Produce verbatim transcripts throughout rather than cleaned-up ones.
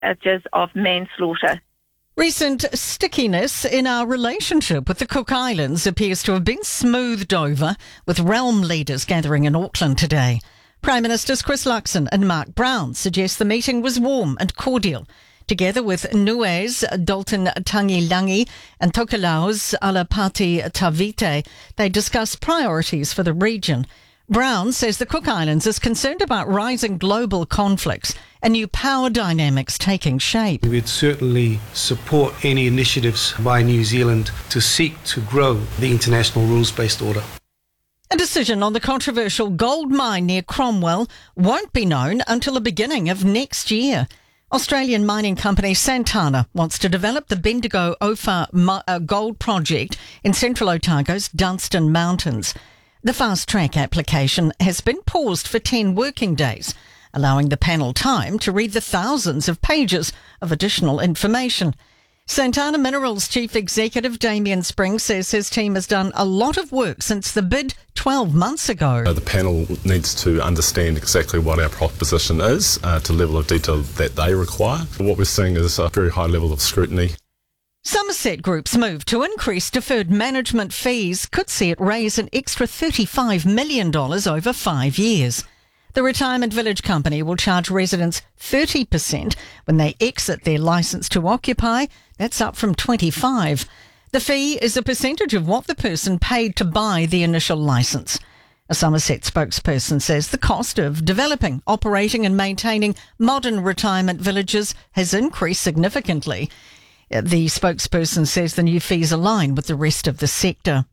charges of manslaughter. Recent stickiness in our relationship with the Cook Islands appears to have been smoothed over, with realm leaders gathering in Auckland today. Prime Ministers Chris Luxon and Mark Brown suggest the meeting was warm and cordial. Together with Nuez, Dalton Tangilangi and Tokelau's Alapati Tavite, they discussed priorities for the region. Brown says the Cook Islands is concerned about rising global conflicts and new power dynamics taking shape. We'd certainly support any initiatives by New Zealand to seek to grow the international rules-based order. A decision on the controversial gold mine near Cromwell won't be known until the beginning of next year. Australian mining company Santana wants to develop the Bendigo Ophir gold project in central Otago's Dunstan Mountains. The fast-track application has been paused for ten working days, allowing the panel time to read the thousands of pages of additional information. Santana Minerals Chief Executive Damien Spring says his team has done a lot of work since the bid twelve months ago. Uh, the panel needs to understand exactly what our proposition is uh, to the level of detail that they require. What we're seeing is a very high level of scrutiny. Somerset Group's move to increase deferred management fees could see it raise an extra thirty-five million dollars over five years. The retirement village company will charge residents thirty percent when they exit their licence to occupy. That's up from twenty-five percent. The fee is a percentage of what the person paid to buy the initial licence. A Somerset spokesperson says the cost of developing, operating and maintaining modern retirement villages has increased significantly. The spokesperson says the new fees align with the rest of the sector.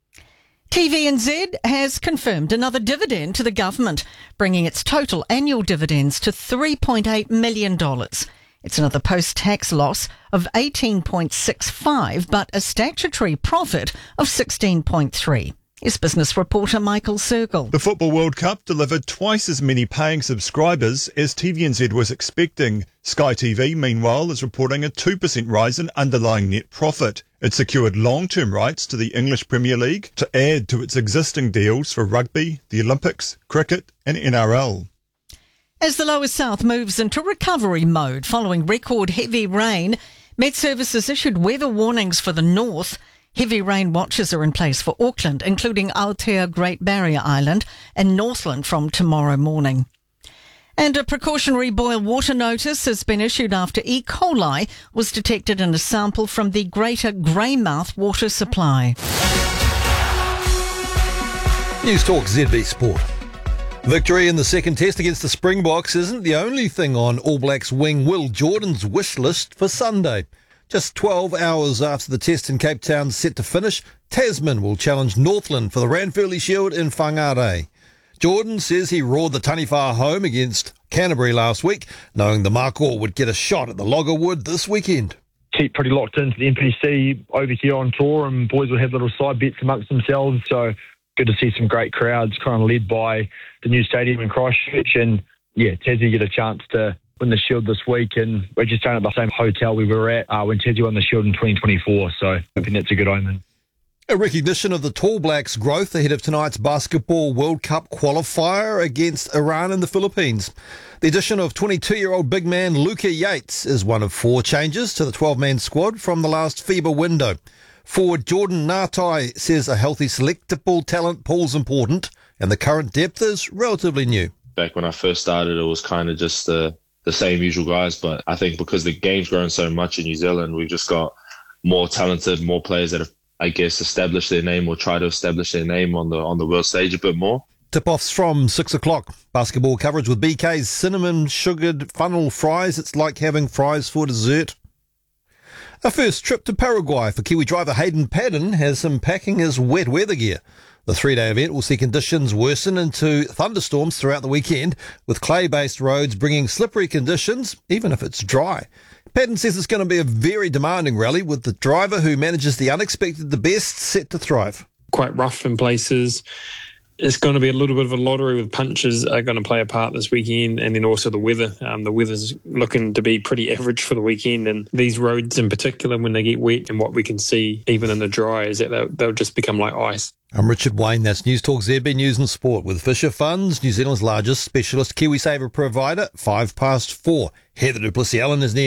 T V N Z has confirmed another dividend to the government, bringing its total annual dividends to three point eight million dollars. It's another post-tax loss of eighteen point six five, but a statutory profit of sixteen point three. Is business reporter Michael Circle. The Football World Cup delivered twice as many paying subscribers as T V N Z was expecting. Sky T V, meanwhile, is reporting a two percent rise in underlying net profit. It secured long-term rights to the English Premier League to add to its existing deals for rugby, the Olympics, cricket and N R L. As the lower south moves into recovery mode following record heavy rain, Met Services issued weather warnings for the north. Heavy rain watches are in place for Auckland, including Aotea, Great Barrier Island and Northland from tomorrow morning. And a precautionary boil water notice has been issued after E. coli was detected in a sample from the Greater Greymouth water supply. News Talk Z B Sport. Victory in the second test against the Springboks isn't the only thing on All Blacks wing Will Jordan's wish list for Sunday. Just twelve hours after the test in Cape Town set to finish, Tasman will challenge Northland for the Ranfurly Shield in Whangarei. Jordan says he roared the Taniwha home against Canterbury last week, knowing the Mako would get a shot at the Loggerwood this weekend. Keep pretty locked into the N P C over here on tour, and boys will have little side bets amongst themselves, so good to see some great crowds kind of led by the new stadium in Christchurch. And yeah, Tassie get a chance to win the Shield this week, and we're just staying at the same hotel we were at uh, when Tassie won the Shield in twenty twenty-four, so I think that's a good omen. A recognition of the Tall Blacks' growth ahead of tonight's Basketball World Cup qualifier against Iran and the Philippines. The addition of twenty-two-year-old big man Luca Yates is one of four changes to the twelve-man squad from the last FIBA window. Forward Jordan Ngatai says a healthy selectable talent pool's important, and the current depth is relatively new. Back when I first started, it was kind of just the, the same usual guys, but I think because the game's grown so much in New Zealand, we've just got more talented, more players that have, I guess, established their name or try to establish their name on the on the world stage a bit more. Tip-offs from six o'clock. Basketball coverage with B K's cinnamon sugared funnel fries. It's like having fries for dessert. A first trip to Paraguay for Kiwi driver Hayden Paddon has him packing his wet weather gear. The three-day event will see conditions worsen into thunderstorms throughout the weekend, with clay-based roads bringing slippery conditions, even if it's dry. Paddon says it's going to be a very demanding rally, with the driver who manages the unexpected the best set to thrive. Quite rough in places, it's going to be a little bit of a lottery with punches are going to play a part this weekend, and then also the weather. Um, the weather's looking to be pretty average for the weekend, and these roads in particular, when they get wet, and what we can see even in the dry is that they'll, they'll just become like ice. I'm Richard Wayne, that's News Talk Z B News and Sport with Fisher Funds, New Zealand's largest specialist KiwiSaver provider, five past four. Heather du Plessis-Allen is near